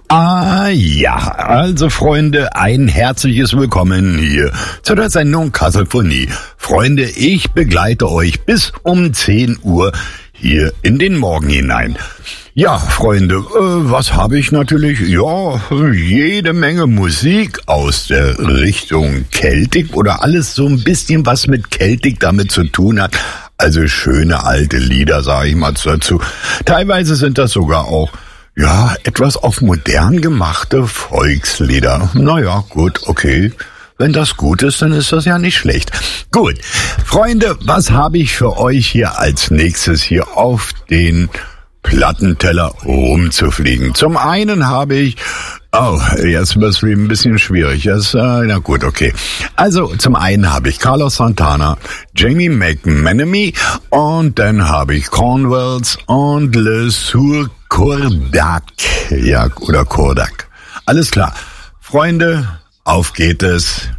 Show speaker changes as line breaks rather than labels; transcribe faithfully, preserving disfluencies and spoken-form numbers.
Ah ja, also Freunde, ein herzliches Willkommen hier zu der Sendung Kasselphonie. Freunde, ich begleite euch bis um zehn Uhr hier in den Morgen hinein. Ja, Freunde, äh, was habe ich natürlich? Ja, jede Menge Musik aus der Richtung Keltik oder alles so ein bisschen, was mit Keltik damit zu tun hat. Also schöne alte Lieder, sage ich mal dazu. Teilweise sind das sogar auch, ja, etwas auf modern gemachte Volkslieder. Naja, gut, okay. Wenn das gut ist, dann ist das ja nicht schlecht. Gut, Freunde, was habe ich für euch hier als nächstes hier auf den Plattenteller rumzufliegen? Zum einen habe ich, oh, jetzt wird es ein bisschen schwierig. Das, äh, na gut, okay. Also zum einen habe ich Carlos Santana, Jamie McManamy und dann habe ich Cornwells und Le Sourd Kordak. Ja, oder Kordak. Alles klar. Freunde, auf geht es.